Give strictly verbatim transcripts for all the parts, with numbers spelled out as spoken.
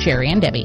Sherry and Debbie.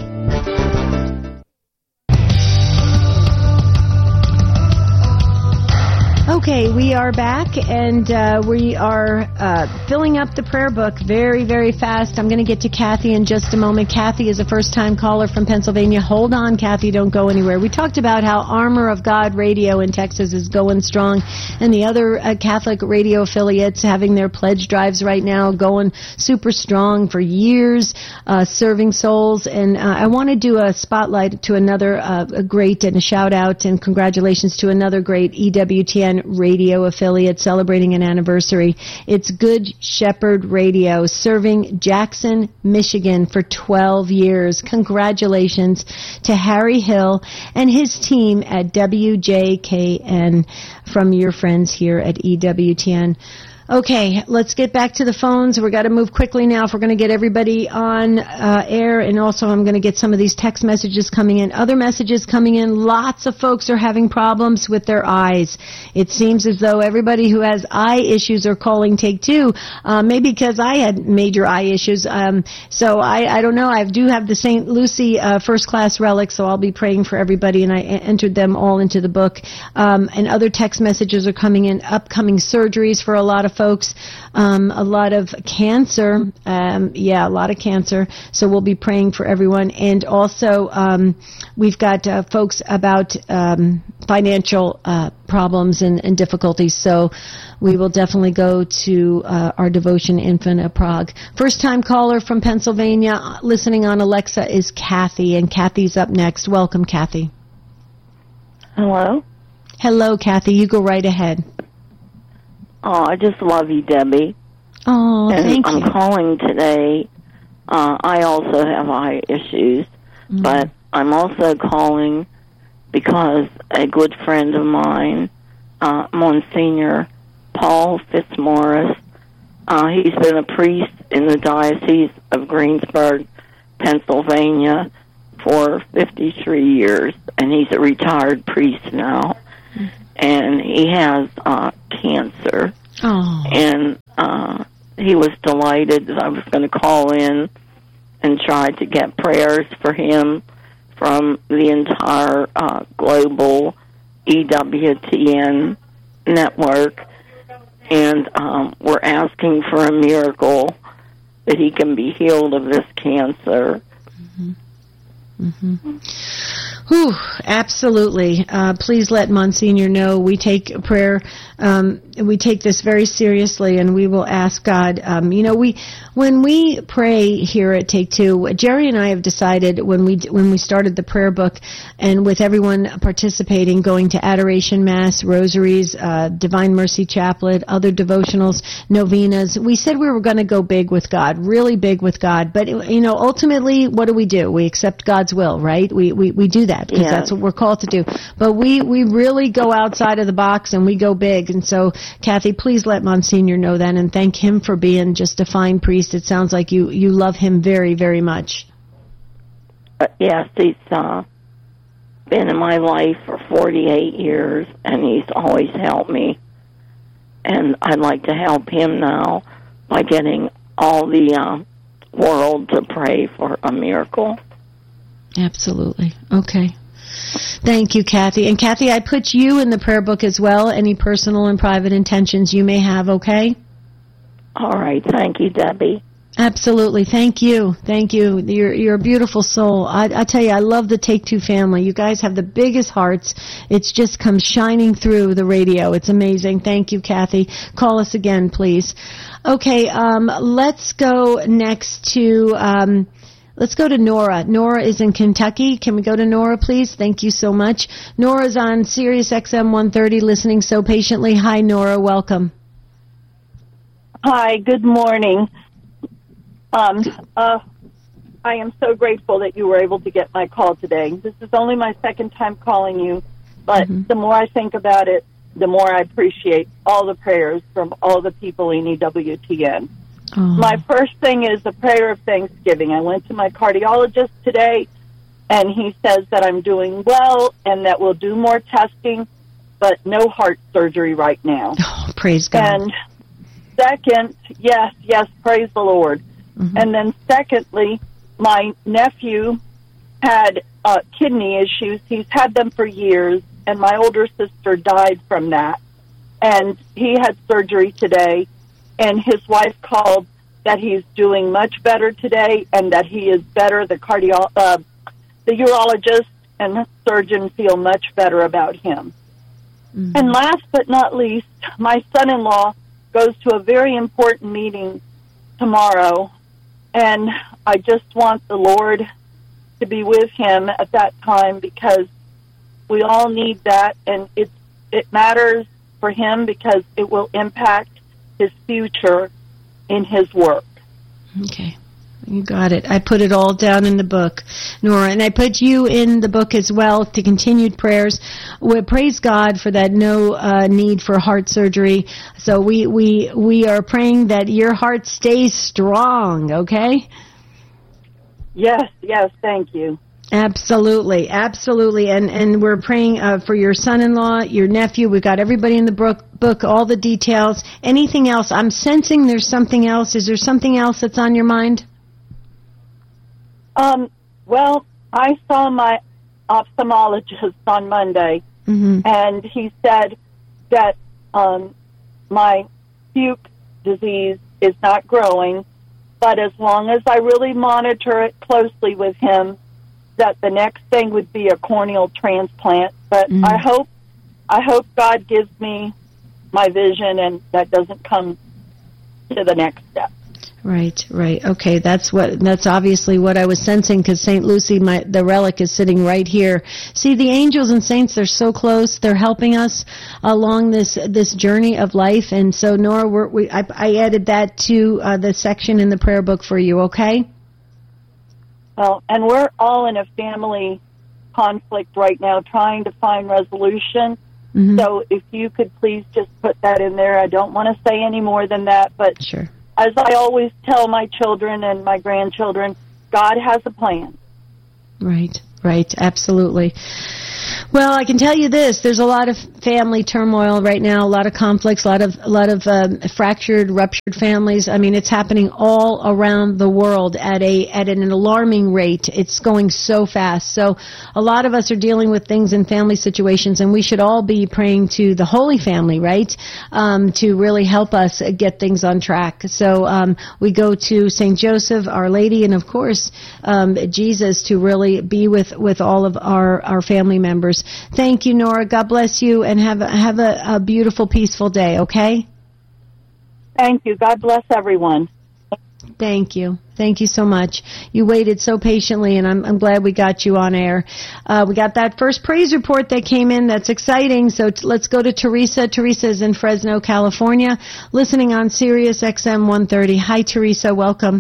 Okay, we are back, and uh, we are uh, filling up the prayer book very, very fast. I'm going to get to Kathy in just a moment. Kathy is a first-time caller from Pennsylvania. Hold on, Kathy, don't go anywhere. We talked about how Armor of God Radio in Texas is going strong, and the other uh, Catholic radio affiliates having their pledge drives right now, going super strong for years, uh, serving souls. And uh, I want to do a spotlight to another uh, a great and a shout-out and congratulations to another great E W T N radio affiliate celebrating an anniversary. It's Good Shepherd Radio, serving Jackson, Michigan for twelve years. Congratulations to Harry Hill and his team at W J K N from your friends here at E W T N. Okay, let's get back to the phones. We've got to move quickly now if we're going to get everybody on uh, air, and also I'm going to get some of these text messages coming in. Other messages coming in. Lots of folks are having problems with their eyes. It seems as though everybody who has eye issues are calling Take Two, uh, maybe because I had major eye issues. Um, so I, I don't know. I do have the Saint Lucy uh, First Class Relic, so I'll be praying for everybody, and I entered them all into the book. Um, and other text messages are coming in. Upcoming surgeries for a lot of folks, um, a lot of cancer, um, yeah, a lot of cancer, so we'll be praying for everyone. And also, um, we've got uh, folks about um, financial uh, problems and, and difficulties, so we will definitely go to uh, our devotion infant of Prague. First-time caller from Pennsylvania, listening on Alexa, is Kathy, and Kathy's up next. Welcome, Kathy. Hello? Hello, Kathy. You go right ahead. Oh, I just love you, Debbie. Oh, and thank I'm you. calling today. Uh, I also have eye issues, mm-hmm. but I'm also calling because a good friend of mine, uh, Monsignor Paul Fitzmaurice, uh, he's been a priest in the Diocese of Greensburg, Pennsylvania, for fifty-three years, and he's a retired priest now. Mm-hmm. And he has uh, cancer. Oh. And uh, he was delighted that I was going to call in and try to get prayers for him from the entire uh, global E W T N network. And um, we're asking for a miracle that he can be healed of this cancer. Mm-hmm. Mm-hmm. Whew, absolutely. Uh, please let Monsignor know we take prayer. Um, we take this very seriously, and we will ask God. Um, you know, we when we pray here at Take Two, Jerry and I have decided when we when we started the prayer book, and with everyone participating, going to Adoration Mass, Rosaries, uh, Divine Mercy Chaplet, other devotionals, novenas. We said we were going to go big with God, really big with God. But you know, ultimately, what do we do? We accept God's will, right? We we we do that because yeah. that's what we're called to do. But we we really go outside of the box and we go big. And so, Kathy, please let Monsignor know that and thank him for being just a fine priest. It sounds like you, you love him very, very much. Uh, yes, he's uh, been in my life for forty-eight years, and he's always helped me. And I'd like to help him now by getting all the uh, world to pray for a miracle. Absolutely. Okay. Thank you, Kathy. And Kathy, I put you in the prayer book as well, any personal and private intentions you may have, okay? All right. Thank you, Debbie. Absolutely. Thank you. Thank you. You're, you're a beautiful soul. I, I tell you, I love the Take Two family. You guys have the biggest hearts. It's just comes shining through the radio. It's amazing. Thank you, Kathy. Call us again, please. Okay, um, let's go next to... Um, Let's go to Nora. Nora is in Kentucky. Can we go to Nora, please? Thank you so much. Nora's on Sirius X M one thirty, listening so patiently. Hi, Nora. Welcome. Hi. Good morning. Um, uh, I am so grateful that you were able to get my call today. This is only my second time calling you, but mm-hmm. the more I think about it, the more I appreciate all the prayers from all the people in E W T N. Oh. My first thing is a prayer of thanksgiving. I went to my cardiologist today, and he says that I'm doing well and that we'll do more testing, but no heart surgery right now. Oh, praise God. And second, yes, yes, praise the Lord. Mm-hmm. And then secondly, my nephew had uh, kidney issues. He's had them for years, and my older sister died from that. And he had surgery today, and his wife called that he's doing much better today and that he is better. The cardio, uh, the urologist and the surgeon feel much better about him. Mm-hmm. And last but not least, my son-in-law goes to a very important meeting tomorrow, and I just want the Lord to be with him at that time, because we all need that, and it it matters for him because it will impact his future in his work. Okay. You got it. I put it all down in the book, Nora, and I put you in the book as well to continued prayers. We praise God for that no uh, need for heart surgery. So we, we, we are praying that your heart stays strong, okay? Yes, yes, thank you. Absolutely, absolutely, and and we're praying uh, for your son-in-law, your nephew. We've got everybody in the book, book, all the details. Anything else? I'm sensing there's something else. Is there something else that's on your mind? Um. Well, I saw my ophthalmologist on Monday, mm-hmm. and he said that um, my puke disease is not growing, but as long as I really monitor it closely with him, that the next thing would be a corneal transplant. But mm. I hope I hope God gives me my vision and that doesn't come to the next step. Right, right. Okay, that's what that's obviously what I was sensing, because Saint Lucy, my the relic, is sitting right here. See, the angels and saints, they're so close. They're helping us along this this journey of life. And so, Nora, we're, we I, I added that to uh, the section in the prayer book for you. Okay. Well, and we're all in a family conflict right now, trying to find resolution. Mm-hmm. So if you could please just put that in there. I don't want to say any more than that, but sure. As I always tell my children and my grandchildren, God has a plan. Right, right, absolutely. Well, I can tell you this: there's a lot of family turmoil right now, a lot of conflicts, a lot of a lot of um, fractured, ruptured families. I mean, it's happening all around the world at a at an alarming rate. It's going so fast. So, a lot of us are dealing with things in family situations, and we should all be praying to the Holy Family, right, um, to really help us get things on track. So, um, we go to Saint Joseph, Our Lady, and of course, um, Jesus, to really be with with all of our our family members. Thank you, Nora. God bless you, and have a, have a, a beautiful, peaceful day, okay? Thank you. God bless everyone. Thank you. Thank you so much. You waited so patiently, and I'm, I'm glad we got you on air. Uh, we got that first praise report that came in. That's exciting. So t- let's go to Teresa. Teresa is in Fresno, California, listening on Sirius X M one thirty. Hi, Teresa. Welcome.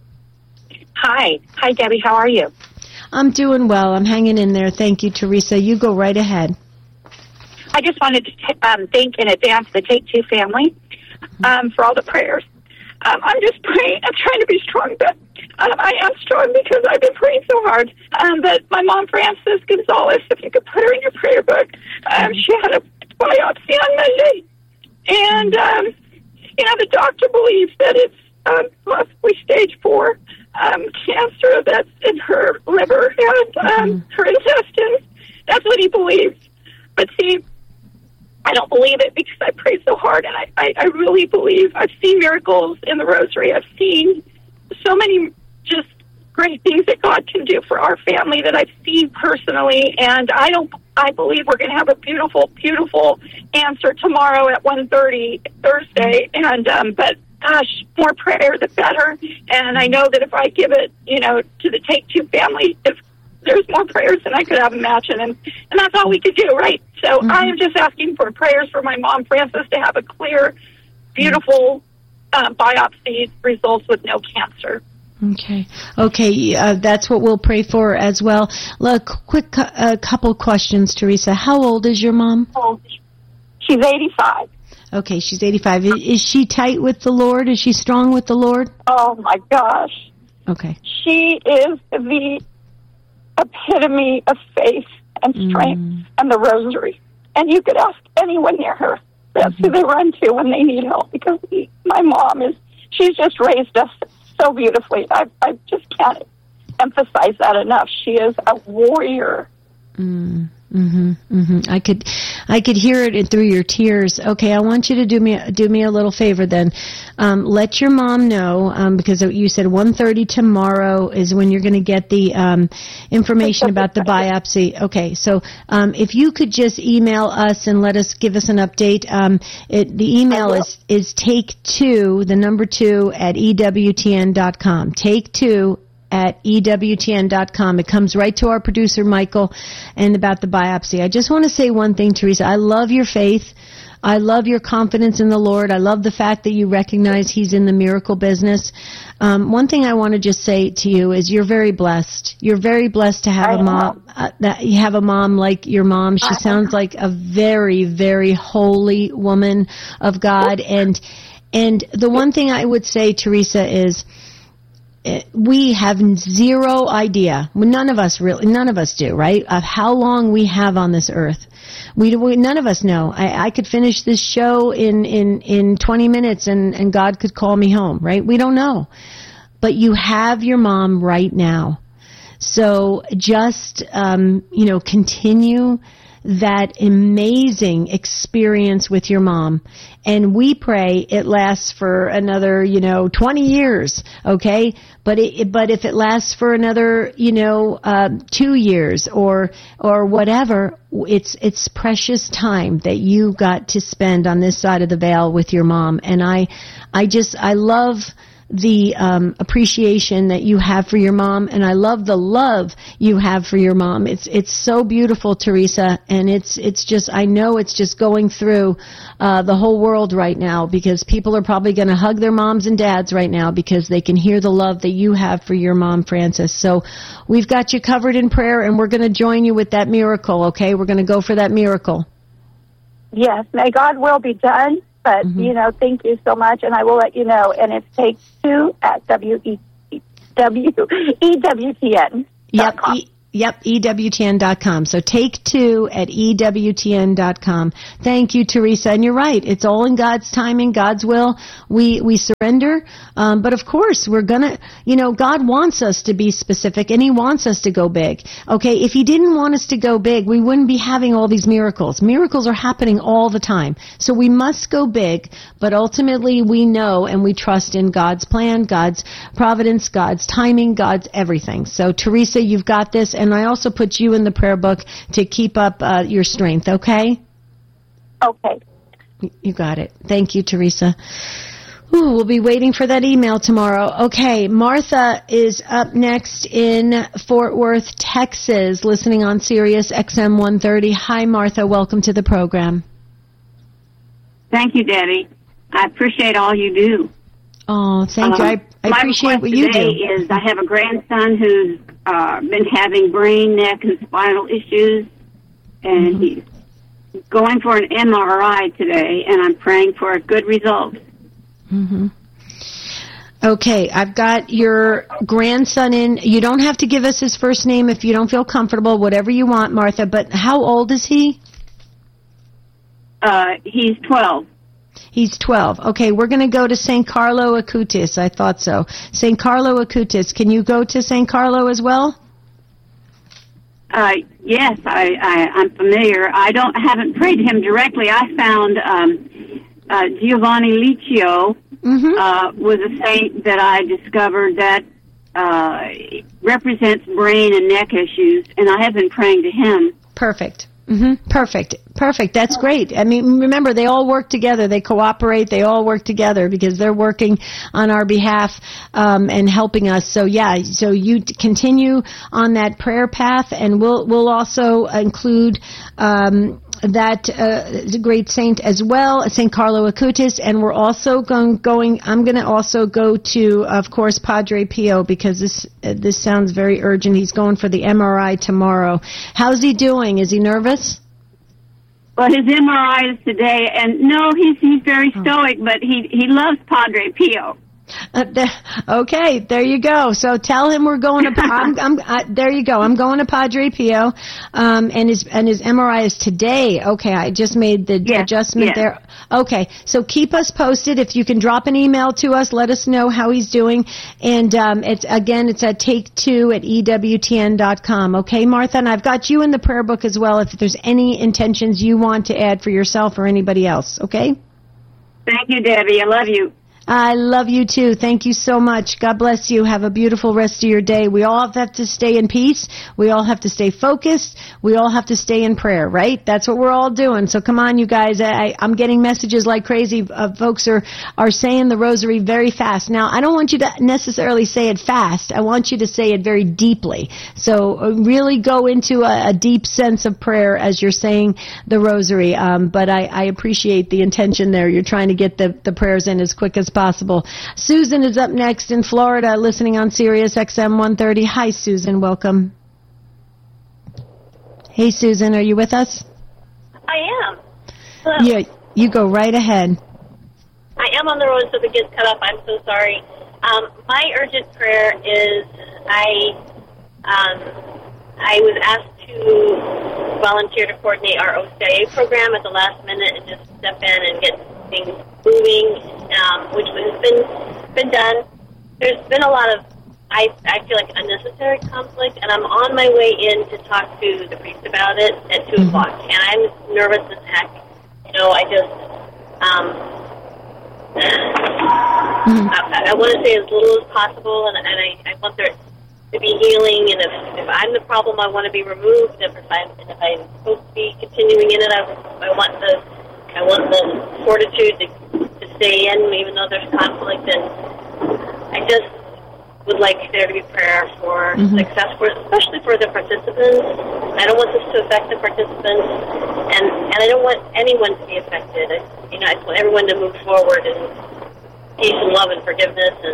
Hi. Hi, Debbie. How are you? I'm doing well. I'm hanging in there. Thank you, Teresa. You go right ahead. I just wanted to t- um, thank in advance the Take Two family um, for all the prayers. Um, I'm just praying. I'm trying to be strong, but um, I am strong because I've been praying so hard. Um, but my mom, Frances Gonzalez, if you could put her in your prayer book, um, she had a biopsy on Monday. And, um, you know, the doctor believes that it's um, possibly stage four. Um, cancer that's in her liver and um, mm-hmm. her intestines. That's what he believes. But see, I don't believe it because I pray so hard, and I, I, I really believe. I've seen miracles in the rosary. I've seen so many just great things that God can do for our family that I've seen personally, and I don't. I believe we're going to have a beautiful, beautiful answer tomorrow at one thirty Thursday, and um, but. Gosh, more prayer, the better. And I know that if I give it, you know, to the Take Two family, if there's more prayers than I could have imagined. And, and that's all we could do, right? So mm-hmm. I am just asking for prayers for my mom, Frances, to have a clear, beautiful uh, biopsy results with no cancer. Okay. Okay, uh, that's what we'll pray for as well. Look, quick a uh, couple questions, Teresa. How old is your mom? Oh, she's eighty-five. Okay, she's eighty-five. Is she tight with the Lord? Is she strong with the Lord? Oh, my gosh. Okay. She is the epitome of faith and strength mm. and the rosary. And you could ask anyone near her. That's mm-hmm. who they run to when they need help, because my mom is, she's just raised us so beautifully. I, I just can't emphasize that enough. She is a warrior. Mm. Mhm. Mhm. I could, I could hear it through your tears. Okay, I want you to do me do me a little favor then. Um, let your mom know um, because you said one thirty tomorrow is when you're going to get the um, information about the biopsy. Okay, so um, if you could just email us and let us give us an update. Um, it, the email is is take two, the number two at E W T N dot com. Take two at E W T N dot com. It comes right to our producer, Michael, and about the biopsy. I just want to say one thing, Teresa. I love your faith. I love your confidence in the Lord. I love the fact that you recognize He's in the miracle business. Um, one thing I want to just say to you is you're very blessed. You're very blessed to have I a mom. Uh, that you have a mom like your mom. She sounds like a very, very holy woman of God. And and the one thing I would say, Teresa, is we have zero idea. None of us really, none of us do, right? Of how long we have on this earth. We, we none of us know. I, I could finish this show in, in, in twenty minutes and, and God could call me home, right? We don't know. But you have your mom right now. So just, um, you know, continue that amazing experience with your mom. And we pray it lasts for another, you know, twenty years, okay? But it, but if it lasts for another, you know, uh, two years or, or whatever, it's, it's precious time that you got to spend on this side of the veil with your mom. And I, I just, I love the um, appreciation that you have for your mom, and I love the love you have for your mom. It's it's so beautiful, Teresa, and it's it's just I know it's just going through uh, the whole world right now because people are probably going to hug their moms and dads right now because they can hear the love that you have for your mom, Frances. So we've got you covered in prayer, and we're going to join you with that miracle. Okay, we're going to go for that miracle. Yes, may God will be done. But, mm-hmm. you know, thank you so much, and I will let you know. And it's take two at W E W E W T N. Yep, e- yep, E W T N dot com. So take two at E W T N dot com. Thank you, Teresa. And you're right. It's all in God's timing, God's will. We we surrender. Um, but, of course, we're going to, you know, God wants us to be specific, and He wants us to go big. Okay, if He didn't want us to go big, we wouldn't be having all these miracles. Miracles are happening all the time. So we must go big, but ultimately we know and we trust in God's plan, God's providence, God's timing, God's everything. So, Teresa, you've got this. And I also put you in the prayer book to keep up uh, your strength, okay? Okay. You got it. Thank you, Teresa. Ooh, we'll be waiting for that email tomorrow. Okay, Martha is up next in Fort Worth, Texas, listening on Sirius X M one thirty. Hi, Martha. Welcome to the program. Thank you, Debbie. I appreciate all you do. Oh, thank um, you. I, I appreciate what you do. My request today is I have a grandson who's uh, been having brain, neck, and spinal issues, and mm-hmm. he's going for an M R I today, and I'm praying for a good result. Mm-hmm. Okay, I've got your grandson in. You don't have to give us his first name if you don't feel comfortable, whatever you want, Martha, but how old is he? Uh, he's twelve. He's twelve. Okay, we're going to go to Saint Carlo Acutis. I thought so. Saint Carlo Acutis. Can you go to Saint Carlo as well? Uh, yes, I, I, I'm familiar. I don't haven't prayed to him directly. I found um, uh, Giovanni Liccio mm-hmm. uh, was a saint that I discovered that uh, represents brain and neck issues, and I have been praying to him. Perfect. Mm-hmm. Perfect. Perfect. That's great. I mean, remember, they all work together. They cooperate. They all work together because they're working on our behalf um, and helping us. So, yeah, so you continue on that prayer path, and we'll we'll also include um, that uh, great saint as well, Saint Carlo Acutis, and we're also going, going I'm going to also go to, of course, Padre Pio, because this uh, this sounds very urgent. He's going for the M R I tomorrow. How's he doing? Is he nervous? Well, his M R I is today, and no, he's he's very stoic, but he he loves Padre Pio. Uh, there, okay, there you go. So tell him we're going to. I'm, I'm, uh, there you go. I'm going to Padre Pio, um, and his and his M R I is today. Okay, I just made the yes, adjustment yes. there. Okay, so keep us posted. If you can drop an email to us, let us know how he's doing. And um, it's again, it's at take two at E W T N dot com. Okay, Martha, and I've got you in the prayer book as well. If there's any intentions you want to add for yourself or anybody else, okay? Thank you, Debbie. I love you. I love you too. Thank you so much. God bless you. Have a beautiful rest of your day. We all have to stay in peace. We all have to stay focused. We all have to stay in prayer, right? That's what we're all doing. So come on, you guys. I, I'm getting messages like crazy. Uh, folks are, are saying the rosary very fast. Now, I don't want you to necessarily say it fast. I want you to say it very deeply. So uh, really go into a, a deep sense of prayer as you're saying the rosary. Um, but I, I appreciate the intention there. You're trying to get the, the prayers in as quick as possible. Susan is up next in Florida, listening on Sirius X M one thirty. Hi, Susan. Welcome. Hey, Susan. Are you with us? I am. Hello. Yeah, you go right ahead. I am on the road, so if it gets cut off, I'm so sorry. Um, my urgent prayer is I um, I was asked to volunteer to coordinate our O C I A program at the last minute and just step in and get things moving, um, which has been been done. There's been a lot of, I I feel like, unnecessary conflict, and I'm on my way in to talk to the priest about it at two mm-hmm. o'clock, and I'm nervous as heck. You know, I just, um, mm-hmm. I, I want to say as little as possible, and, and I, I want there to be healing, and if, if I'm the problem, I want to be removed. If I'm, if I'm supposed to be continuing in it, I, I want the I want the fortitude to, to stay in, even though there's conflict, and I just would like there to be prayer for mm-hmm. success, for, especially for the participants. I don't want this to affect the participants, and, and I don't want anyone to be affected. I, you know, I just want everyone to move forward in peace and love and forgiveness, and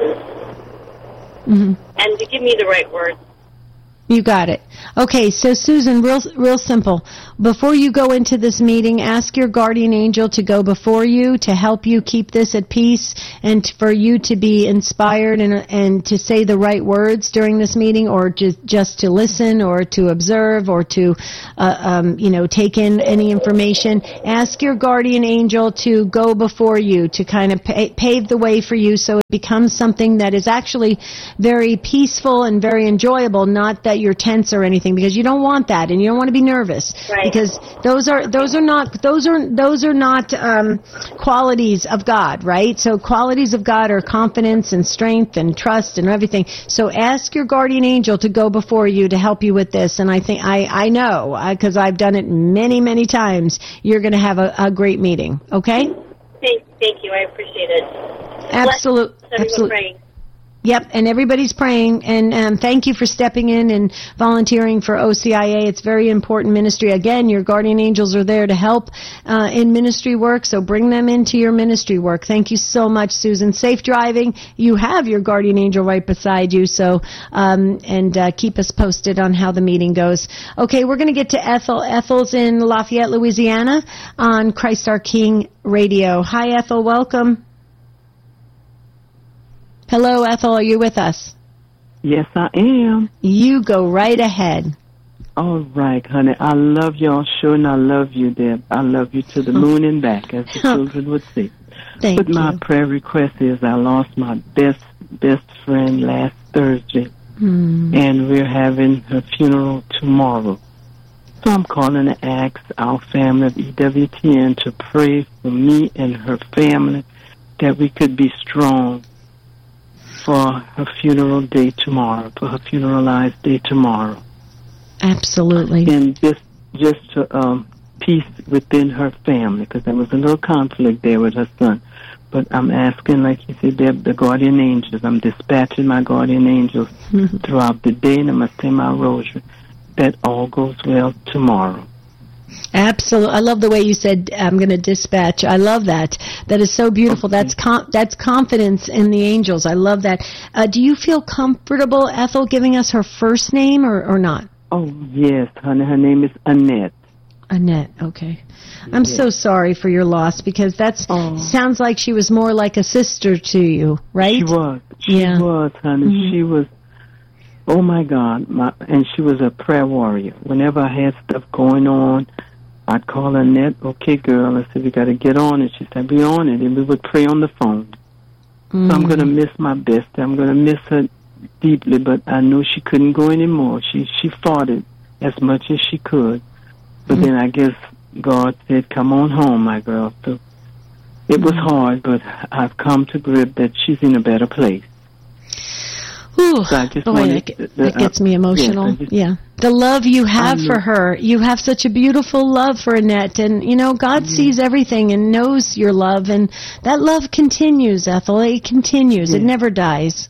mm-hmm. and to give me the right words. You got it. Okay, so Susan, real real simple. Before you go into this meeting, ask your guardian angel to go before you to help you keep this at peace and for you to be inspired and and to say the right words during this meeting, or just just to listen or to observe or to uh, um, you know take in any information. Ask your guardian angel to go before you to kind of pa- pave the way for you so it becomes something that is actually very peaceful and very enjoyable, not that you're tense or anything, because you don't want that and you don't want to be nervous, right. because those are those are not those are those are not um, qualities of God, right? So qualities of God are confidence and strength and trust and everything. So ask your guardian angel to go before you to help you with this, and I think I I know because I've done it many many times. You're going to have a, a great meeting. Okay. Thank, thank you. I appreciate it. Absolutely. Absolutely. Yep, and everybody's praying, and um, thank you for stepping in and volunteering for O C I A. It's very important ministry. Again, your guardian angels are there to help uh, in ministry work, so bring them into your ministry work. Thank you so much, Susan. Safe driving. You have your guardian angel right beside you, so um, and uh, keep us posted on how the meeting goes. Okay, we're going to get to Ethel. Ethel's in Lafayette, Louisiana, on Christ Our King Radio. Hi, Ethel. Welcome. Hello, Ethel. Are you with us? Yes, I am. You go right ahead. All right, honey. I love y'all show, and I love you, Deb. I love you to the moon and back, as the children would say. Thank but you. my prayer request is I lost my best best friend last Thursday, hmm. and we're having her funeral tomorrow. So I'm calling to ask our family of E W T N to pray for me and her family that we could be strong for her funeral day tomorrow, for her funeralized day tomorrow. Absolutely. And just just to um, peace within her family, because there was a little conflict there with her son. But I'm asking, like you said, the, the guardian angels, I'm dispatching my guardian angels mm-hmm. throughout the day, and I'm going to say my rosary, that all goes well tomorrow. Absolutely. I love the way you said, I'm going to dispatch. I love that. That is so beautiful. Okay. That's com- that's confidence in the angels. I love that. Uh, do you feel comfortable, Ethel, giving us her first name or, or not? Oh, yes, honey. Her name is Annette. Annette, okay. I'm yeah. so sorry for your loss because that's oh. sounds like she was more like a sister to you, right? She was. She yeah. was, honey. Mm-hmm. She was, oh my God, my, and she was a prayer warrior. Whenever I had stuff going on, I'd call Annette, okay, girl. I said, we got to get on it. She said, be on it. And we would pray on the phone. Mm-hmm. So I'm going to miss my best. I'm going to miss her deeply, but I knew she couldn't go anymore. She, she fought it as much as she could. But then I guess God said, come on home, my girl. So it was hard, but I've come to grip that she's in a better place. Ooh, so I just boy, wanted, that, that uh, gets me emotional. Yes, just, yeah. The love you have for her. You have such a beautiful love for Annette. And, you know, God yeah. sees everything and knows your love. And that love continues, Ethel. It continues. Yeah. It never dies.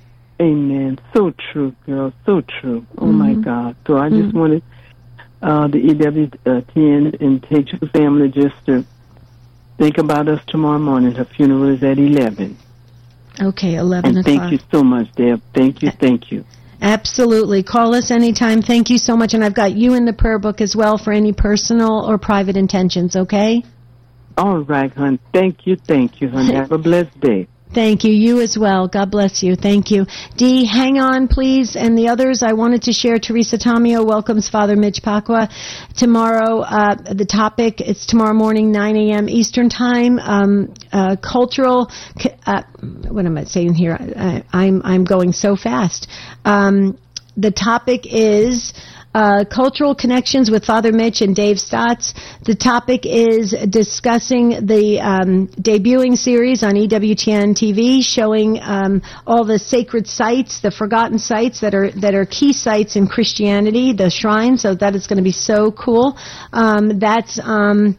Amen. So true, girl. So true. Oh, mm-hmm. my God. So I just mm-hmm. wanted... Uh, the E W T N and Take Two family just to think about us tomorrow morning. Her funeral is at eleven. Okay, eleven and o'clock. Thank you so much, Deb. Thank you, thank you. Absolutely. Call us anytime. Thank you so much. And I've got you in the prayer book as well for any personal or private intentions, okay? All right, hon. Thank you, thank you, hon. Have a blessed day. Thank you. You as well. God bless you. Thank you. Dee, hang on, please. And the others, I wanted to share. Teresa Tomeo welcomes Father Mitch Pacwa. Tomorrow, uh, the topic, it's tomorrow morning, nine a.m. Eastern Time, um, uh, cultural, uh, what am I saying here? I, I'm, I'm going so fast. Um, the topic is... Uh, cultural connections with Father Mitch and Dave Stotts. The topic is discussing the um, debuting series on E W T N T V, showing um, all the sacred sites, the forgotten sites that are that are key sites in Christianity, the shrines. So that is going to be so cool. Um, that's. Um,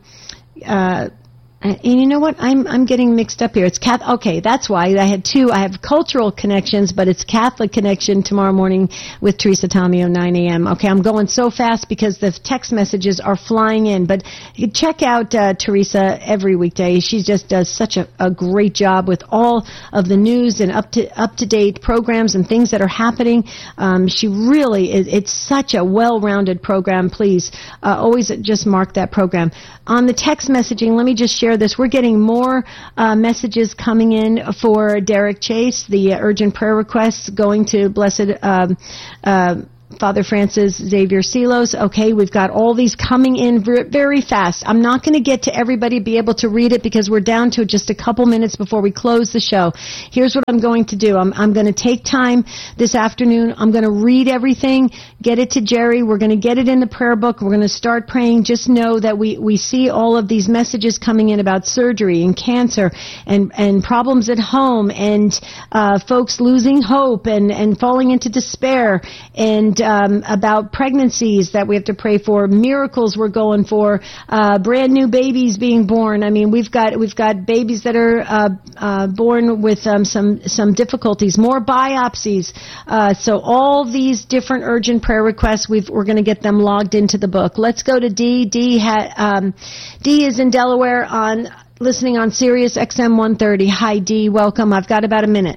uh, And you know what? I'm I'm getting mixed up here. It's Catholic. Okay, that's why I had two. I have cultural connections, but it's Catholic connection tomorrow morning with Teresa Tomeo, nine a.m. Okay, I'm going so fast because the text messages are flying in. But check out uh, Teresa every weekday. She just does such a, a great job with all of the news and up to up to date programs and things that are happening. Um, she really is. It's such a well-rounded program. Please uh, always just mark that program. On the text messaging, let me just share this. We're getting more uh, messages coming in for Derek Chase, the uh, urgent prayer requests going to Blessed um, uh, Father Francis Xavier Silos. Okay, we've got all these coming in very fast. I'm not going to get to everybody, be able to read it because we're down to just a couple minutes before we close the show. Here's what I'm going to do. I'm, I'm going to take time this afternoon. I'm going to read everything, get it to Jerry. We're going to get it in the prayer book. We're going to start praying. Just know that we, we see all of these messages coming in about surgery and cancer and, and problems at home and uh, folks losing hope and, and falling into despair and Um, about pregnancies that we have to pray for, miracles we're going for, uh, brand new babies being born. I mean, we've got we've got babies that are uh, uh, born with um, some some difficulties, more biopsies. Uh, so all these different urgent prayer requests, we've, we're going to get them logged into the book. Let's go to Dee. Dee ha, um, Dee is in Delaware on listening on Sirius X M one thirty. Hi, Dee. Welcome. I've got about a minute.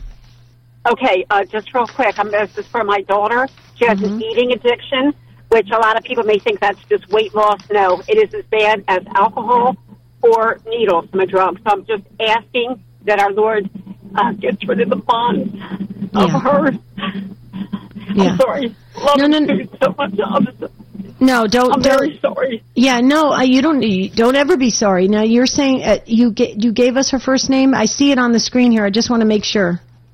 Okay, uh, just real quick, I'm, this is for my daughter. She has mm-hmm. an eating addiction, which a lot of people may think that's just weight loss. No, it is as bad as alcohol or needles from a drug. So I'm just asking that our Lord uh, gets rid of the bonds of yeah. her. Yeah. I'm sorry. Love no, no, no. So much. No, don't. I'm don't, very sorry. Yeah, no, uh, you don't. You don't ever be sorry. Now you're saying uh, you get, you gave us her first name. I see it on the screen here. I just want to make sure.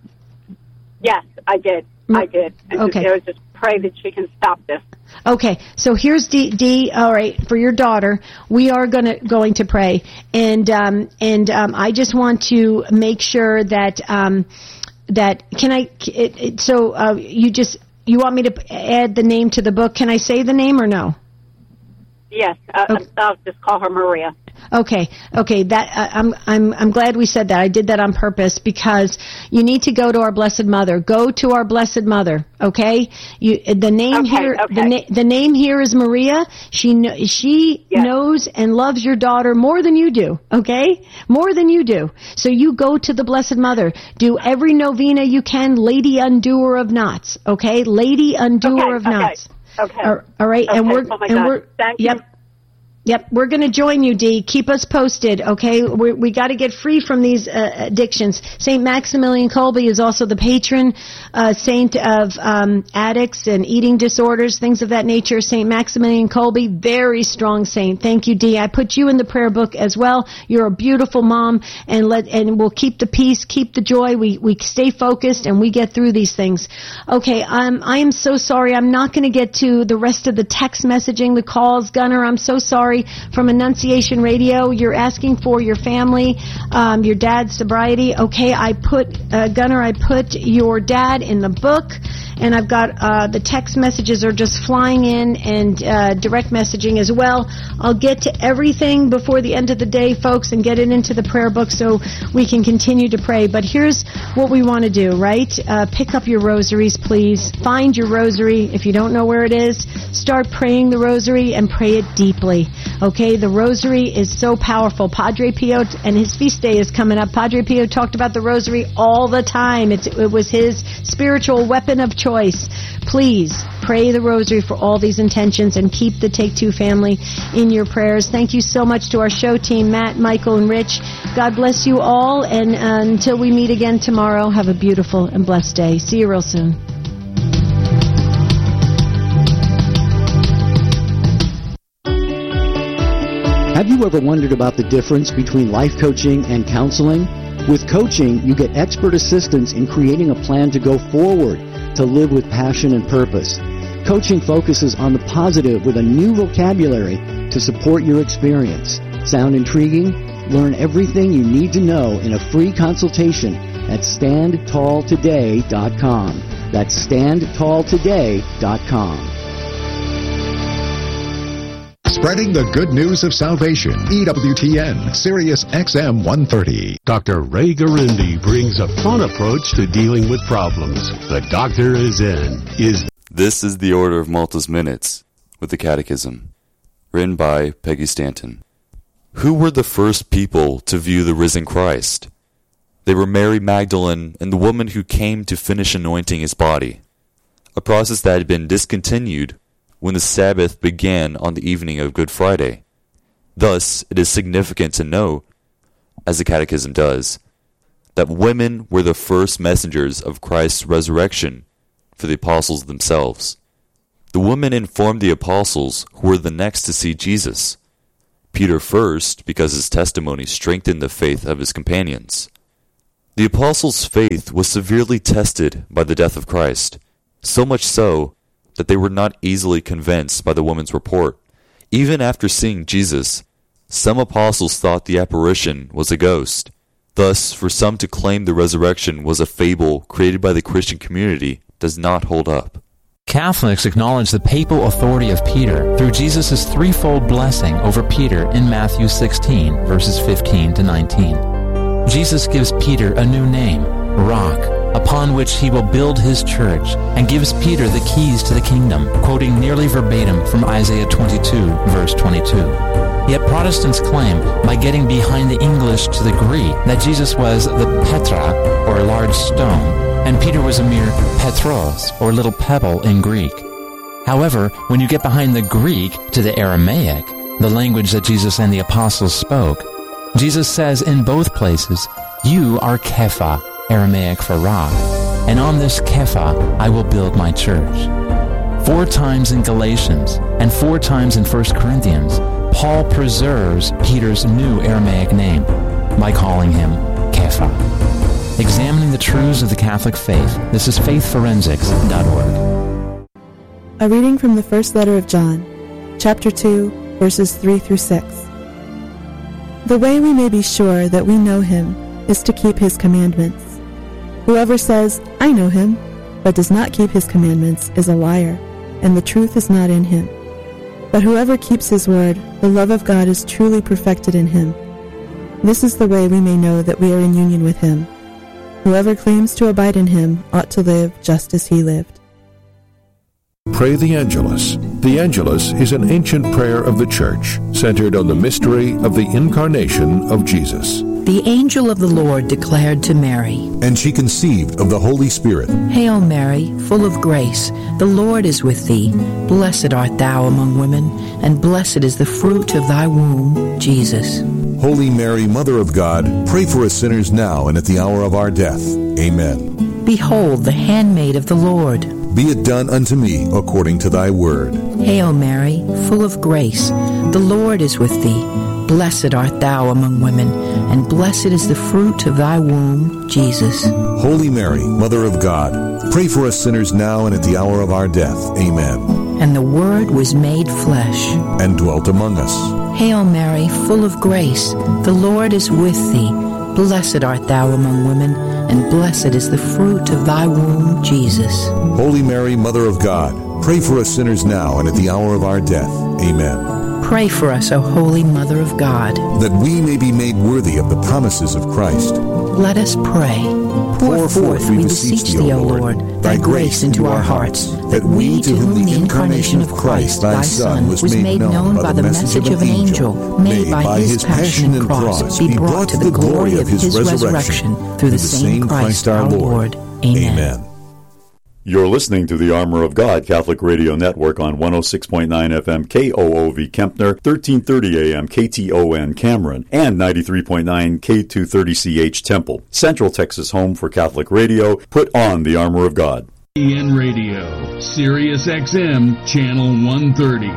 Yes, I did. I did. And okay. Just, I was just pray that she can stop this. Okay, so here's D. D. All right, for your daughter, we are gonna going to pray, and um, and um, I just want to make sure that um, that can I. It, it, so uh, you just you want me to add the name to the book? Can I say the name or no? Yes, uh, okay. I'll just call her Maria. Okay, okay. That uh, I'm I'm I'm glad we said that. I did that on purpose because you need to go to our Blessed Mother. Go to our Blessed Mother. Okay. You the name okay, here okay. the na- the name here is Maria. She kn- she yes. knows and loves your daughter more than you do. Okay, more than you do. So you go to the Blessed Mother. Do every novena you can, Lady Undoer of Knots. Okay, Lady Undoer okay, of okay. Knots. Okay. All, all right, okay. and we're oh my and God. we're Thank yep. you. Yep, we're going to join you, Dee. Keep us posted, okay? We're, we got to get free from these uh, addictions. Saint Maximilian Kolbe is also the patron uh, saint of um, addicts and eating disorders, things of that nature. Saint Maximilian Kolbe, very strong saint. Thank you, Dee. I put you in the prayer book as well. You're a beautiful mom, and let and we'll keep the peace, keep the joy. We we stay focused, and we get through these things. Okay, um, I am so sorry. I'm not going to get to the rest of the text messaging, the calls. Gunnar, I'm so sorry. From Annunciation Radio, you're asking for your family, um, your dad's sobriety. Okay, I put, uh, Gunnar, I put your dad in the book, and I've got uh, the text messages are just flying in, and uh, direct messaging as well. I'll get to everything before the end of the day, folks, and get it into the prayer book so we can continue to pray. But here's what we want to do, right? Uh, pick up your rosaries, please. Find your rosary. If you don't know where it is, start praying the rosary and pray it deeply. Okay, the rosary is so powerful. Padre Pio, and his feast day is coming up. Padre Pio talked about the rosary all the time. It's, it was his spiritual weapon of choice. Please pray the rosary for all these intentions and keep the Take Two family in your prayers. Thank you so much to our show team, Matt, Michael, and Rich. God bless you all, and uh, until we meet again tomorrow, have a beautiful and blessed day. See you real soon. Have you ever wondered about the difference between life coaching and counseling? With coaching, you get expert assistance in creating a plan to go forward, to live with passion and purpose. Coaching focuses on the positive with a new vocabulary to support your experience. Sound intriguing? Learn everything you need to know in a free consultation at stand tall today dot com. That's stand tall today dot com. Spreading the good news of salvation. E W T N, Sirius X M one thirty. Doctor Ray Garindi brings a fun approach to dealing with problems. The doctor is in. Is This is the Order of Malta's Minutes with the Catechism, written by Peggy Stanton. Who were the first people to view the risen Christ? They were Mary Magdalene and the woman who came to finish anointing his body, a process that had been discontinued when the Sabbath began on the evening of Good Friday. Thus, it is significant to note, as the Catechism does, that women were the first messengers of Christ's resurrection for the apostles themselves. The women informed the apostles who were the next to see Jesus. Peter first, because his testimony strengthened the faith of his companions. The apostles' faith was severely tested by the death of Christ, so much so that they were not easily convinced by the woman's report. Even after seeing Jesus, some apostles thought the apparition was a ghost. Thus, for some to claim the resurrection was a fable created by the Christian community does not hold up. Catholics acknowledge the papal authority of Peter through Jesus' threefold blessing over Peter in Matthew sixteen, verses fifteen to nineteen. Jesus gives Peter a new name, Rock, upon which he will build his church, and gives Peter the keys to the kingdom, quoting nearly verbatim from Isaiah twenty-two, verse twenty-two. Yet Protestants claim, by getting behind the English to the Greek, that Jesus was the Petra, or large stone, and Peter was a mere Petros, or little pebble in Greek. However, when you get behind the Greek to the Aramaic, the language that Jesus and the apostles spoke, Jesus says in both places, "You are Kepha," Aramaic for rock, "and on this Kepha I will build my church." Four times in Galatians and four times in First Corinthians, Paul preserves Peter's new Aramaic name by calling him Kepha. Examining the truths of the Catholic faith, this is faith forensics dot org. A reading from the first letter of John, chapter two, verses three through six. The way we may be sure that we know him is to keep his commandments. Whoever says, "I know him," but does not keep his commandments is a liar, and the truth is not in him. But whoever keeps his word, the love of God is truly perfected in him. This is the way we may know that we are in union with him. Whoever claims to abide in him ought to live just as he lived. Pray the Angelus. The Angelus is an ancient prayer of the Church, centered on the mystery of the incarnation of Jesus. The angel of the Lord declared to Mary, and she conceived of the Holy Spirit. Hail Mary, full of grace, the Lord is with thee. Blessed art thou among women, and blessed is the fruit of thy womb, Jesus. Holy Mary, Mother of God, pray for us sinners now and at the hour of our death. Amen. Behold, the handmaid of the Lord. Be it done unto me according to thy word. Hail Mary, full of grace, the Lord is with thee. Blessed art thou among women, and blessed is the fruit of thy womb, Jesus. Holy Mary, Mother of God, pray for us sinners now and at the hour of our death. Amen. And the Word was made flesh, and dwelt among us. Hail Mary, full of grace, the Lord is with thee. Blessed art thou among women, and blessed is the fruit of thy womb, Jesus. Holy Mary, Mother of God, pray for us sinners now and at the hour of our death. Amen. Pray for us, O Holy Mother of God, that we may be made worthy of the promises of Christ. Let us pray. Pour, Pour forth, we beseech thee, O Lord, thy grace into our hearts, that we, to whom the incarnation of Christ, thy Son, was made known by the message of an angel, may by his passion and cross be brought to the glory of his resurrection, through the same Christ our Lord. Amen. You're listening to the Armor of God Catholic Radio Network on one oh six point nine F M K O O V Kempner, thirteen thirty A M K T O N Cameron, and ninety-three point nine K two thirty C H Temple. Central Texas home for Catholic radio. Put on the Armor of God. E N Radio, Sirius X M, Channel one thirty.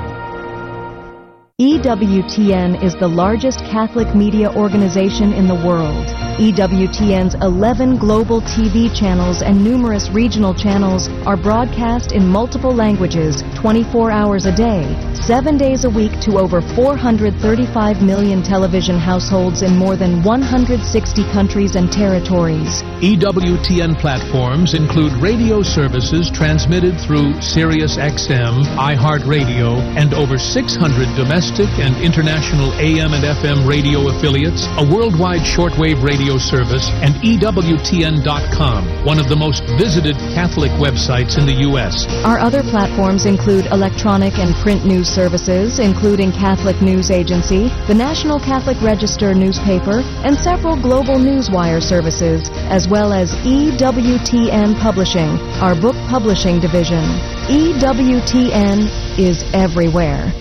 E W T N is the largest Catholic media organization in the world. E W T N's eleven global T V channels and numerous regional channels are broadcast in multiple languages twenty-four hours a day, seven days a week to over four hundred thirty-five million television households in more than one hundred sixty countries and territories. E W T N platforms include radio services transmitted through Sirius X M, iHeartRadio, and over six hundred domestic and international A M and F M radio affiliates, a worldwide shortwave radio service, and E W T N dot com, one of the most visited Catholic websites in the U S Our other platforms include electronic and print news services, including Catholic News Agency, the National Catholic Register newspaper, and several global newswire services, as well as E W T N Publishing, our book publishing division. E W T N is everywhere.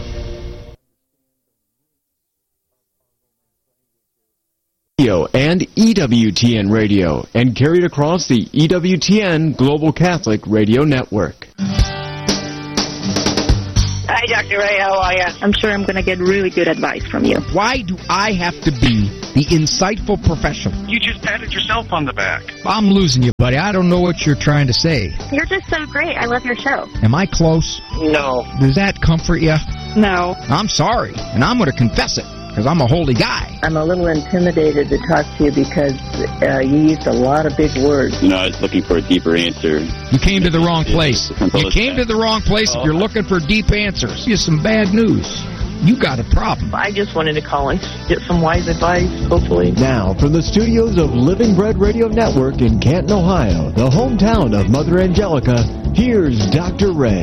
And E W T N Radio, and carried across the E W T N Global Catholic Radio Network. Hi, Doctor Ray, how are you? I'm sure I'm going to get really good advice from you. Why do I have to be the insightful professional? You just patted yourself on the back. I'm losing you, buddy. I don't know what you're trying to say. You're just so great. I love your show. Am I close? No. Does that comfort you? No. I'm sorry, and I'm going to confess it. Because I'm a holy guy. I'm a little intimidated to talk to you because uh, you used a lot of big words. You know, I was looking for a deeper answer. You came to the wrong place. You came to the wrong place if you're looking for deep answers. Here's some bad news. You got a problem. I just wanted to call and get some wise advice, hopefully. Now, from the studios of Living Bread Radio Network in Canton, Ohio, the hometown of Mother Angelica, here's Doctor Ray.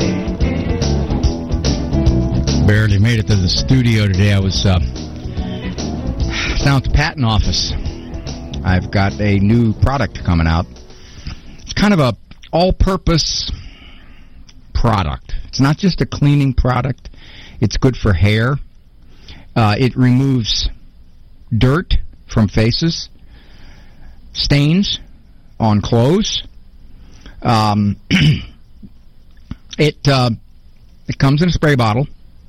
Barely made it to the studio today. I was... Uh, down at the patent office. I've got a new product coming out. It's kind of a all-purpose product. It's not just a cleaning product. It's good for hair. Uh, it removes dirt from faces, stains on clothes. Um, it uh, it comes in a spray bottle.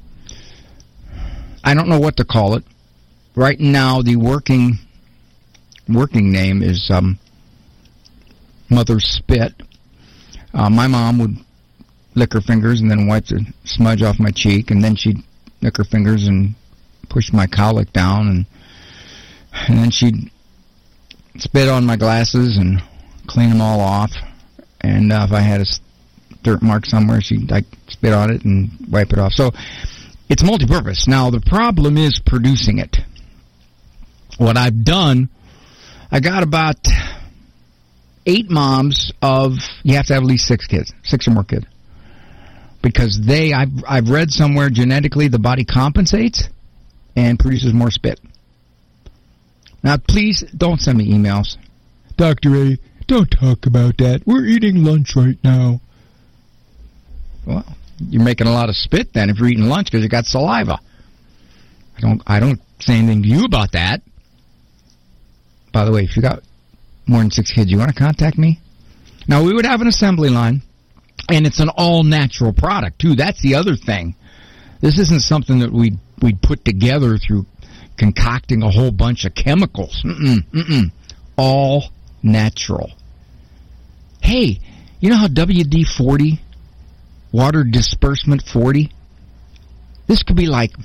I don't know what to call it. Right now, the working working name is um, Mother's Spit. Uh, my mom would lick her fingers and then wipe the smudge off my cheek, and then she'd lick her fingers and push my cowlick down, and and then she'd spit on my glasses and clean them all off. And uh, if I had a dirt mark somewhere, she'd like spit on it and wipe it off. So it's multi-purpose. Now, the problem is producing it. What I've done, I got about eight moms of, you have to have at least six kids, six or more kids. because they, I've, I've read somewhere genetically the body compensates and produces more spit. Now, please don't send me emails. Doctor A, don't talk about that. We're eating lunch right now. Well, you're making a lot of spit then if you're eating lunch because you got saliva. I don't, I don't say anything to you about that. By the way, if you got more than six kids, you want to contact me? Now, we would have an assembly line, and it's an all-natural product, too. That's the other thing. This isn't something that we'd, we'd put together through concocting a whole bunch of chemicals. Mm-mm, mm-mm. All natural. Hey, you know how W D forty, water disbursement forty, this could be like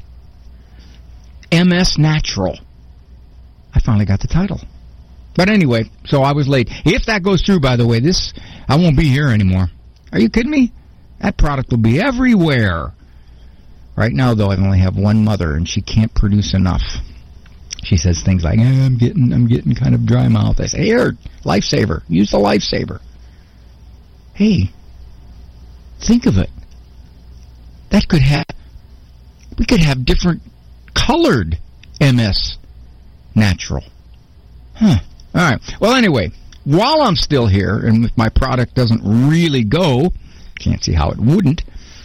M S Natural. I finally got the title. But anyway, so I was late. If that goes through, by the way, this, I won't be here anymore. Are you kidding me? That product will be everywhere. Right now, though, I only have one mother, and she can't produce enough. She says things like, eh, I'm getting I'm getting kind of dry mouth. I say, here, Lifesaver. Use the Lifesaver. Hey, think of it. That could have, we could have different colored M S Natural. Huh. All right. Well, anyway, while I'm still here, and if my product doesn't really go, can't see how it wouldn't,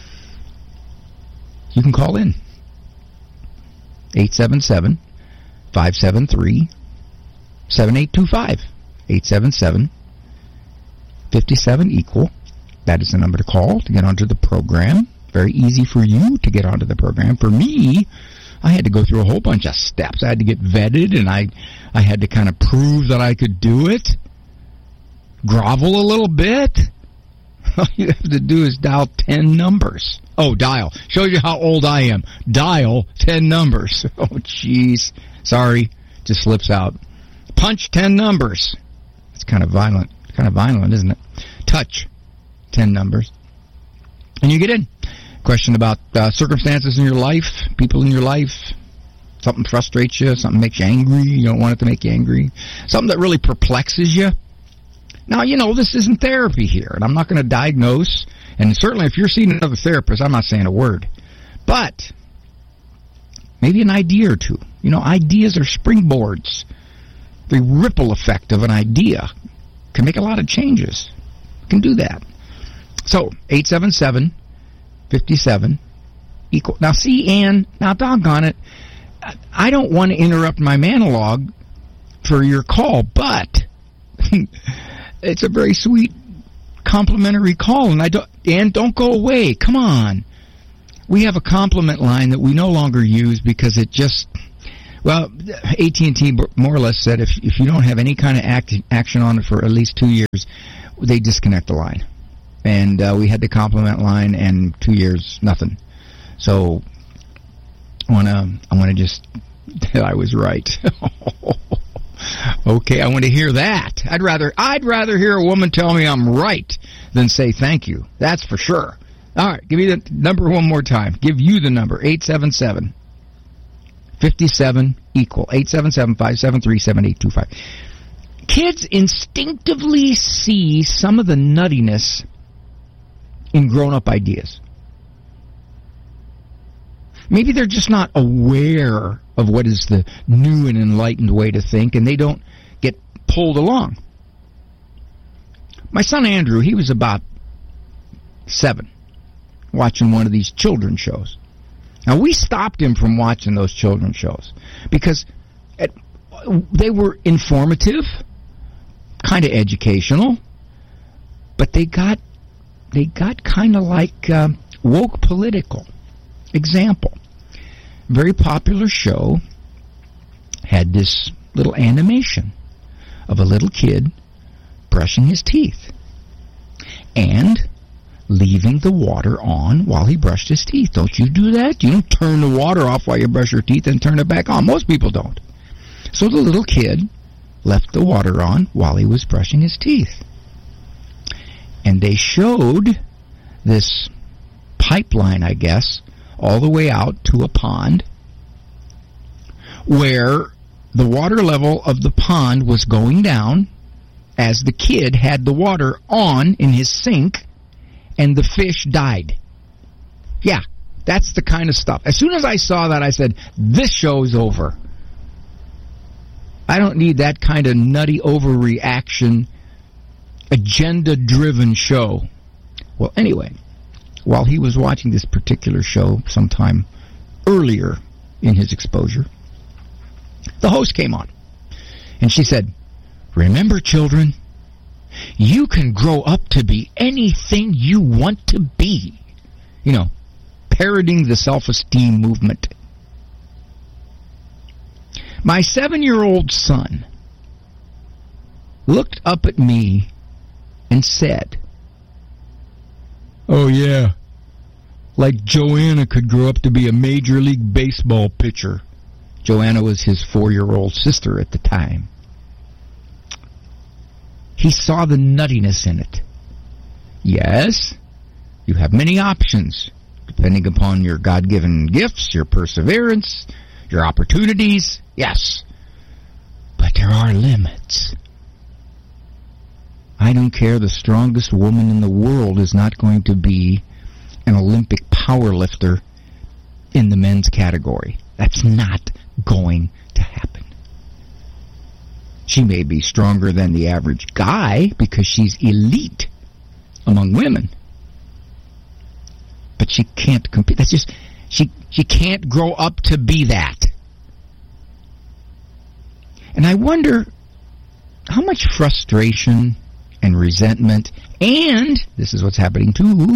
you can call in. eight seven seven, five seven three, seven eight two five. eight seven seven, five seven, equal. That is the number to call to get onto the program. Very easy for you to get onto the program. For me, I had to go through a whole bunch of steps. I had to get vetted, and I, I had to kind of prove that I could do it. Grovel a little bit. All you have to do is dial ten numbers. Oh, dial. Shows you how old I am. Dial ten numbers. Oh, jeez. Sorry. Just slips out. Punch ten numbers. It's kind of violent. It's kind of violent, isn't it? Touch ten numbers. And you get in. Question about uh, circumstances in your life, people in your life, something frustrates you, something makes you angry, you don't want it to make you angry, something that really perplexes you. Now, you know, this isn't therapy here, and I'm not going to diagnose, and certainly if you're seeing another therapist, I'm not saying a word. But maybe an idea or two. You know, ideas are springboards. The ripple effect of an idea can make a lot of changes. You can do that. So, eight seven seven, five seven, equal. Now, see, Ann, now, doggone it, I don't want to interrupt my monologue for your call, but it's a very sweet, complimentary call, and I don't, Ann, don't go away. Come on. We have a compliment line that we no longer use because it just, well, A T and T more or less said if if you don't have any kind of act, action on it for at least two years, they disconnect the line. And uh, we had the compliment line, and two years, nothing. So I want to I want to just, I was right. Okay, I want to hear that. I'd rather I'd rather hear a woman tell me I'm right than say thank you. That's for sure. All right, give me the number one more time. Give you the number, eight seven seven, five seven, equal, eight seven seven, five seven three, seven eight two five. Kids instinctively see some of the nuttiness in grown-up ideas. Maybe they're just not aware of what is the new and enlightened way to think, and they don't get pulled along. My son Andrew, he was about seven, watching one of these children's shows. Now, we stopped him from watching those children's shows because it, they were informative, kind of educational, but they got they got kind of like uh, woke political. Example, very popular show had this little animation of a little kid brushing his teeth and leaving the water on while he brushed his teeth. Don't you do that? You don't turn the water off while you brush your teeth and turn it back on. Most people don't. So the little kid left the water on while he was brushing his teeth. And they showed this pipeline, I guess, all the way out to a pond where the water level of the pond was going down as the kid had the water on in his sink and the fish died. Yeah, that's the kind of stuff. As soon as I saw that, I said, this show's over. I don't need that kind of nutty overreaction, agenda-driven show. Well, anyway, while he was watching this particular show sometime earlier in his exposure, the host came on, and she said, remember, children, you can grow up to be anything you want to be. You know, parroting the self-esteem movement. My seven-year-old son looked up at me and said, oh, yeah, like Joanna could grow up to be a Major League Baseball pitcher. Joanna was his four-year-old sister at the time. He saw the nuttiness in it. Yes, you have many options, depending upon your God-given gifts, your perseverance, your opportunities. Yes, but there are limits. I don't care, the strongest woman in the world is not going to be an Olympic powerlifter in the men's category. That's not going to happen. She may be stronger than the average guy because she's elite among women. But she can't compete. That's just, she, she can't grow up to be that. And I wonder how much frustration and resentment, and, this is what's happening too,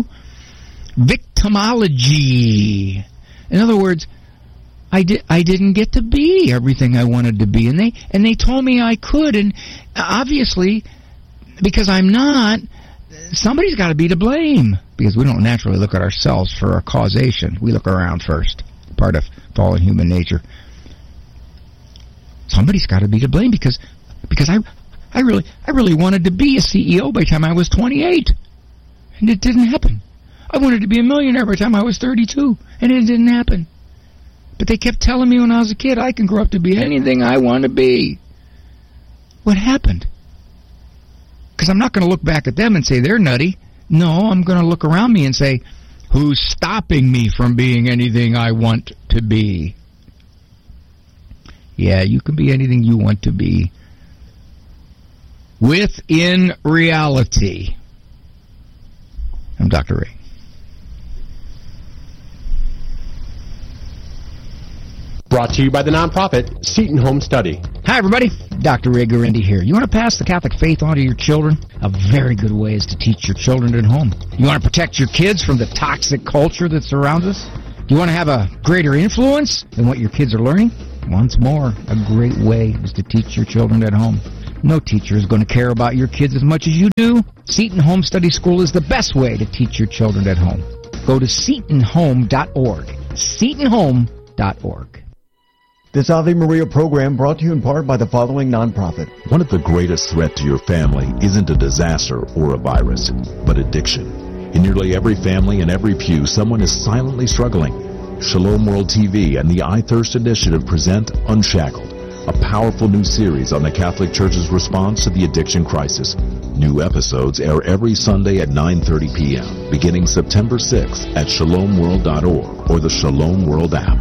victimology. In other words, I did I didn't get to be everything I wanted to be, and they and they told me I could, and obviously, because I'm not, somebody's got to be to blame, because we don't naturally look at ourselves for a causation. We look around first, part of fallen human nature. Somebody's got to be to blame, because because I I really I really wanted to be a C E O by the time I was twenty-eight, and it didn't happen. I wanted to be a millionaire by the time I was thirty-two, and it didn't happen. But they kept telling me when I was a kid, I can grow up to be anything I want to be. What happened? Because I'm not going to look back at them and say they're nutty. No, I'm going to look around me and say, who's stopping me from being anything I want to be? Yeah, you can be anything you want to be within reality. I'm Doctor Ray. Brought to you by the nonprofit Seton Home Study. Hi, everybody. Doctor Ray Guarendi here. You want to pass the Catholic faith on to your children? A very good way is to teach your children at home. You want to protect your kids from the toxic culture that surrounds us? Do you want to have a greater influence in what your kids are learning? Once more, a great way is to teach your children at home. No teacher is going to care about your kids as much as you do. Seton Home Study School is the best way to teach your children at home. Go to seton home dot org. seton home dot org. This Ave Maria program brought to you in part by the following nonprofit. One of the greatest threats to your family isn't a disaster or a virus, but addiction. In nearly every family and every pew, someone is silently struggling. Shalom World T V and the I Thirst Initiative present Unshackled, a powerful new series on the Catholic Church's response to the addiction crisis. New episodes air every Sunday at nine thirty p.m., beginning September sixth at shalom world dot org or the Shalom World app.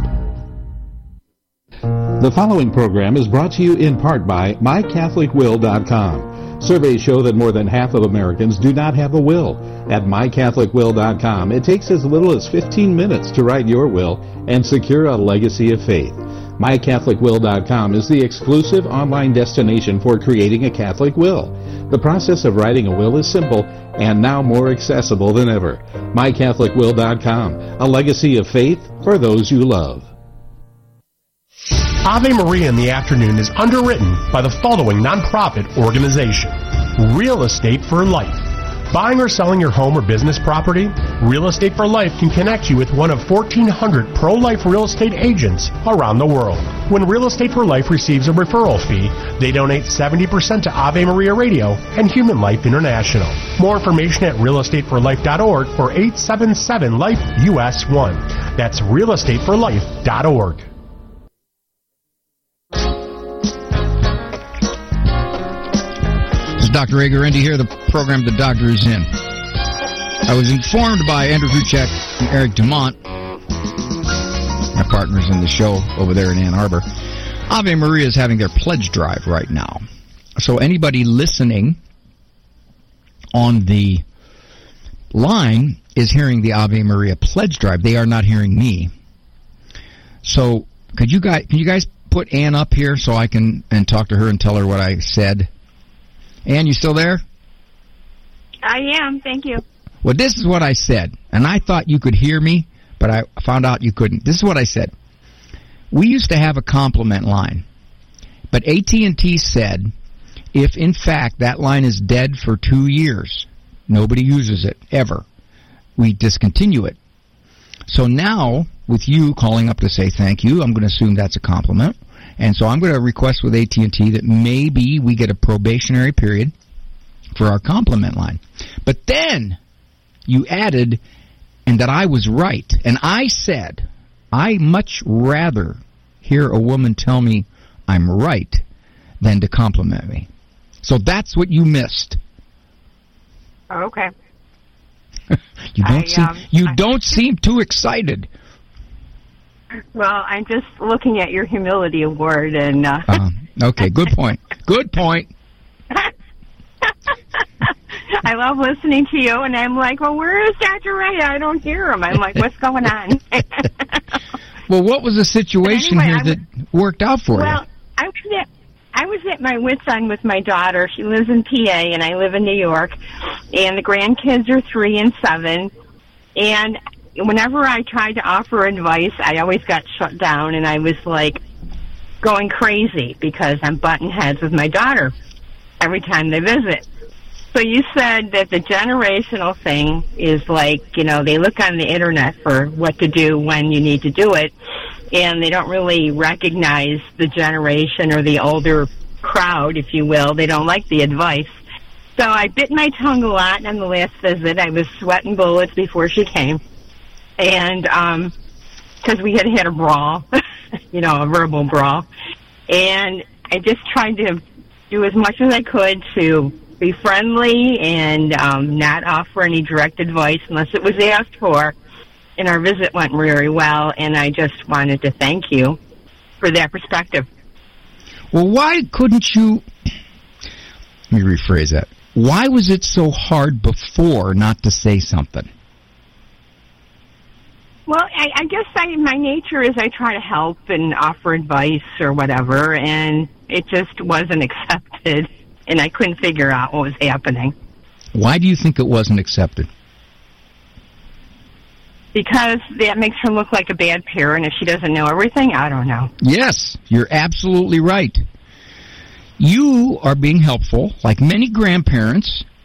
The following program is brought to you in part by my catholic will dot com. Surveys show that more than half of Americans do not have a will. At my catholic will dot com, it takes as little as fifteen minutes to write your will and secure a legacy of faith. my catholic will dot com is the exclusive online destination for creating a Catholic will. The process of writing a will is simple and now more accessible than ever. my catholic will dot com, a legacy of faith for those you love. Ave Maria in the Afternoon is underwritten by the following nonprofit organization. Real Estate for Life. Buying or selling your home or business property? Real Estate for Life can connect you with one of fourteen hundred pro-life real estate agents around the world. When Real Estate for Life receives a referral fee, they donate seventy percent to Ave Maria Radio and Human Life International. More information at real estate for life dot org or eight seven seven life U S one. That's real estate for life dot org. Doctor Ray Guarendi here, the program The Doctor is In. I was informed by Andrew Vuchek Eric Dumont, my partners in the show over there in Ann Arbor. Ave Maria is having their pledge drive right now. So anybody listening on the line is hearing the Ave Maria pledge drive. They are not hearing me. So could you guys can you guys put Ann up here so I can and talk to her and tell her what I said? Ann, you still there? I am, thank you. Well, this is what I said, and I thought you could hear me, but I found out you couldn't. This is what I said. We used to have a compliment line, but A T and T said if, in fact, that line is dead for two years, nobody uses it, ever, we discontinue it. So now, with you calling up to say thank you, I'm going to assume that's a compliment, and so I'm going to request with A T and T that maybe we get a probationary period for our compliment line. But then you added, and that I was right. And I said, I much rather hear a woman tell me I'm right than to compliment me. So that's what you missed. Okay. you don't I, seem um, you I, don't seem too excited. Well, I'm just looking at your humility award, and uh... uh, okay, good point. Good point. I love listening to you, and I'm like, well, where is Doctor Ray? I don't hear him. I'm like, what's going on? Well, what was the situation anyway, here that worked out for well, you? I was at I was at my wit's end with my daughter. She lives in P A, and I live in New York. And the grandkids are three and seven. And whenever I tried to offer advice, I always got shut down, and I was like going crazy because I'm butting heads with my daughter every time they visit. So you said that the generational thing is like, you know, they look on the internet for what to do when you need to do it, and they don't really recognize the generation or the older crowd, if you will. They don't like the advice. So I bit my tongue a lot on the last visit. I was sweating bullets before she came, and um, because we had had a brawl, you know, a verbal brawl, and I just tried to do as much as I could to be friendly and um, not offer any direct advice unless it was asked for. And our visit went very well, and I just wanted to thank you for that perspective. Well, why couldn't you... Let me rephrase that. Why was it so hard before not to say something? Well, I, I guess I, my nature is I try to help and offer advice or whatever, and it just wasn't accepted. And I couldn't figure out what was happening. Why do you think it wasn't accepted? Because that makes her look like a bad parent if she doesn't know everything. I don't know. Yes, you're absolutely right. You are being helpful, like many grandparents,